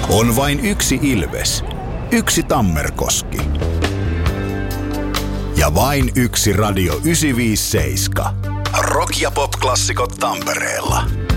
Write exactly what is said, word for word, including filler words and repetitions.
On vain yksi Ilves, yksi Tammerkoski ja vain yksi Radio yhdeksänsataaviisikymmentäseitsemän. Rock- ja pop-klassikot Tampereella.